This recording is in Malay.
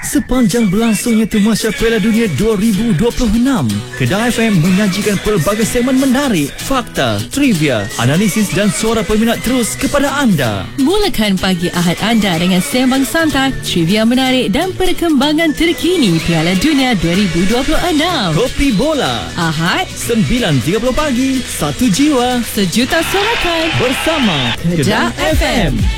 Sepanjang berlangsungnya Tamasya Piala Dunia 2026, Kedah FM menyajikan pelbagai segmen menarik, fakta, trivia, analisis dan suara peminat terus kepada anda. Mulakan pagi Ahad anda dengan sembang santai, trivia menarik dan perkembangan terkini Piala Dunia 2026. Kopi Bola Ahad 9.30 pagi, satu jiwa sejuta sorakan bersama Kedah FM.